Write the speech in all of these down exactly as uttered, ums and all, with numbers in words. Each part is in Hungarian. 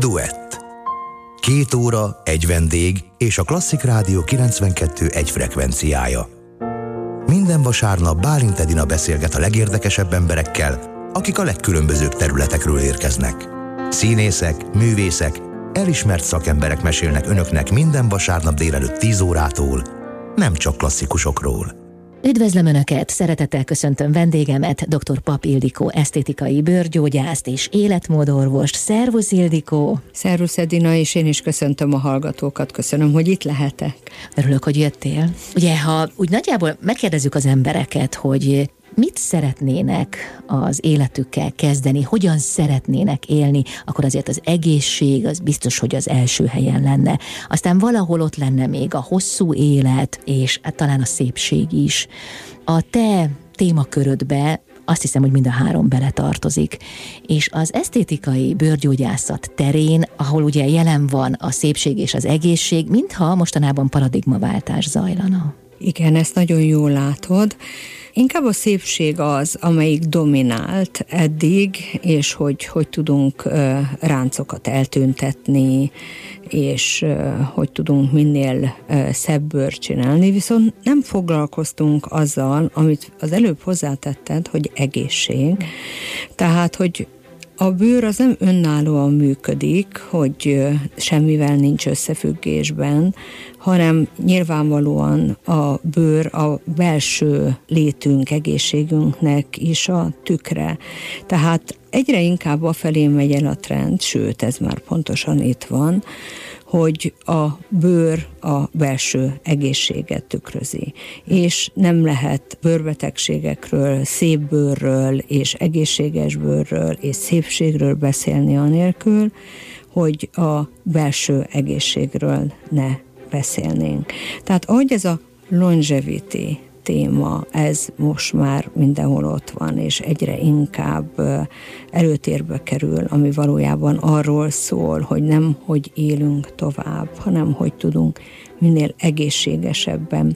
Duett. Két óra, egy vendég és a Klasszik Rádió kilencvenkettő egy frekvenciája. Minden vasárnap Bálint Edina beszélget a legérdekesebb emberekkel, akik a legkülönbözőbb területekről érkeznek. Színészek, művészek, elismert szakemberek mesélnek önöknek minden vasárnap délelőtt tíz órától, nem csak klasszikusokról. Üdvözlöm Önöket, szeretettel köszöntöm vendégemet, dr. Papp Ildikó esztétikai bőrgyógyászt és életmódorvost. Szervusz Ildikó! Szervusz Edina, és én is köszöntöm a hallgatókat, köszönöm, hogy itt lehetek. Örülök, hogy jöttél. Ugye, ha úgy nagyjából megkérdezzük az embereket, hogy mit szeretnének az életükkel kezdeni, hogyan szeretnének élni, akkor azért az egészség az biztos, hogy az első helyen lenne. Aztán valahol ott lenne még a hosszú élet, és hát talán a szépség is. A te témakörödbe azt hiszem, hogy mind a három beletartozik. És az esztétikai bőrgyógyászat terén, ahol ugye jelen van a szépség és az egészség, mintha mostanában paradigmaváltás zajlana. Igen, ezt nagyon jól látod. Inkább a szépség az, amelyik dominált eddig, és hogy hogy tudunk uh, ráncokat eltüntetni, és uh, hogy tudunk minél uh, szebb bőrt csinálni, viszont nem foglalkoztunk azzal, amit az előbb hozzátetted, hogy egészség. Tehát, hogy a bőr az nem önállóan működik, hogy semmivel nincs összefüggésben, hanem nyilvánvalóan a bőr a belső létünk, egészségünknek is a tükre. Tehát egyre inkább afelé megy el a trend, sőt, ez már pontosan itt van, hogy a bőr a belső egészséget tükrözi. És nem lehet bőrbetegségekről, szép bőrről és egészséges bőrről és szépségről beszélni anélkül, hogy a belső egészségről ne beszélnénk. Tehát ahogy ez a longevity téma, ez most már mindenhol ott van, és egyre inkább előtérbe kerül, ami valójában arról szól, hogy nem hogy élünk tovább, hanem hogy tudunk minél egészségesebben,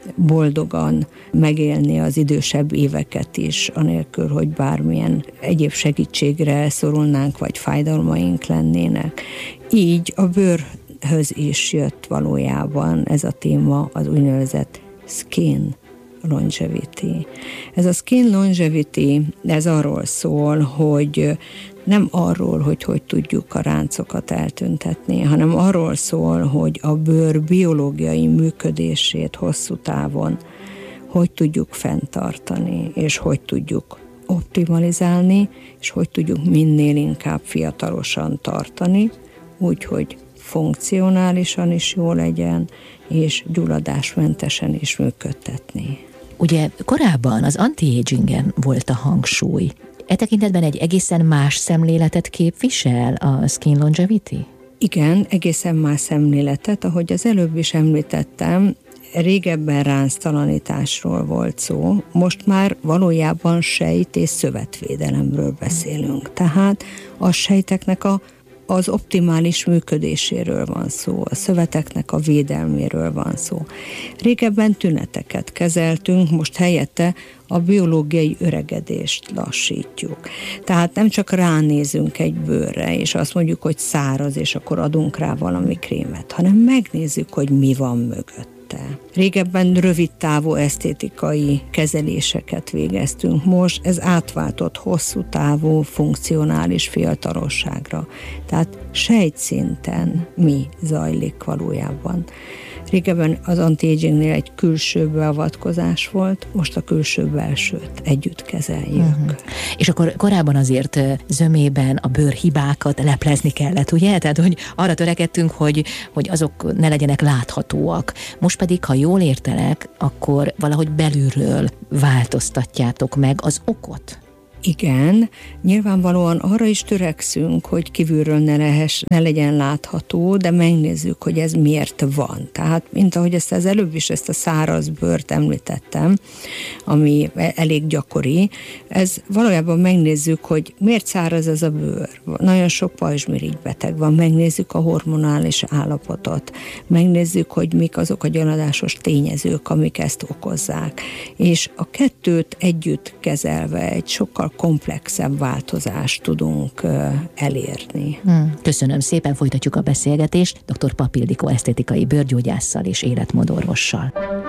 boldogan megélni az idősebb éveket is, anélkül, hogy bármilyen egyéb segítségre szorulnánk, vagy fájdalmaink lennének. Így a bőrhöz is jött valójában ez a téma, az úgynevezett skin longevity. Ez a skin longevity, ez arról szól, hogy nem arról, hogy hogy tudjuk a ráncokat eltüntetni, hanem arról szól, hogy a bőr biológiai működését hosszú távon hogy tudjuk fenntartani, és hogy tudjuk optimalizálni, és hogy tudjuk minél inkább fiatalosan tartani, úgyhogy funkcionálisan is jó legyen, és gyulladásmentesen is működtetni. Ugye korábban az anti-agingen volt a hangsúly. E tekintetben egy egészen más szemléletet képvisel a skin longevity? Igen, egészen más szemléletet, ahogy az előbb is említettem, régebben ránctalanításról volt szó, most már valójában sejt- és szövetvédelemről beszélünk. Tehát a sejteknek a az optimális működéséről van szó, a szöveteknek a védelméről van szó. Régebben tüneteket kezeltünk, most helyette a biológiai öregedést lassítjuk. Tehát nem csak ránézünk egy bőrre, és azt mondjuk, hogy száraz, és akkor adunk rá valami krémet, hanem megnézzük, hogy mi van mögött. Régebben rövid távú esztétikai kezeléseket végeztünk, most ez átváltott hosszú távú funkcionális fiatalosságra. Tehát sejtszinten mi zajlik valójában. Régebben az anti-agingnél egy külső beavatkozás volt, most a külső-belsőt együtt kezeljük. Uh-huh. És akkor korábban azért zömében a bőrhibákat leplezni kellett, ugye? Tehát, hogy arra törekedtünk, hogy, hogy azok ne legyenek láthatóak. Most pedig, ha jól értelek, akkor valahogy belülről változtatjátok meg az okot. Igen, nyilvánvalóan arra is törekszünk, hogy kívülről ne, lehess, ne legyen látható, de megnézzük, hogy ez miért van. Tehát, mint ahogy ezt az előbb is ezt a száraz bőrt említettem, ami elég gyakori, ez valójában megnézzük, hogy miért száraz ez a bőr. Nagyon sok pajzsmirigy beteg van, megnézzük a hormonális állapotot, megnézzük, hogy mik azok a gyulladásos tényezők, amik ezt okozzák. És a kettőt együtt kezelve egy sokkal komplexebb változást tudunk elérni. Köszönöm szépen, folytatjuk a beszélgetést dr. Papp Ildikó esztétikai bőrgyógyásszal és életmódorvossal.